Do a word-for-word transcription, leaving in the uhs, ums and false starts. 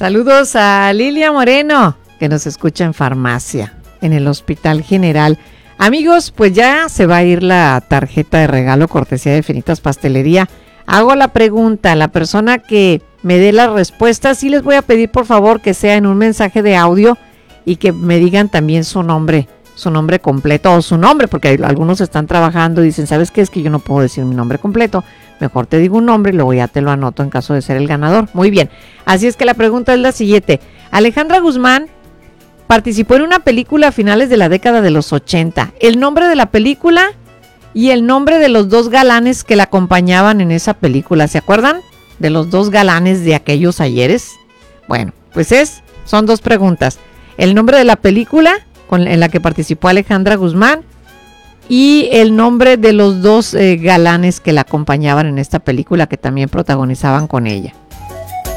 Saludos a Lilia Moreno, que nos escucha en farmacia, en el Hospital General. Amigos, pues ya se va a ir la tarjeta de regalo cortesía de Finitas Pastelería. Hago la pregunta, la persona que me dé la respuesta, sí les voy a pedir por favor que sea en un mensaje de audio y que me digan también su nombre, su nombre completo o su nombre, porque algunos están trabajando y dicen, ¿sabes qué? Es que yo no puedo decir mi nombre completo. Mejor te digo un nombre y luego ya te lo anoto en caso de ser el ganador. Muy bien, así es que la pregunta es la siguiente. Alejandra Guzmán participó en una película a finales de la década de los ochenta. El nombre de la película y el nombre de los dos galanes que la acompañaban en esa película. ¿Se acuerdan de los dos galanes de aquellos ayeres? Bueno, pues es, son dos preguntas. El nombre de la película con, en la que participó Alejandra Guzmán y el nombre de los dos eh, galanes que la acompañaban en esta película que también protagonizaban con ella.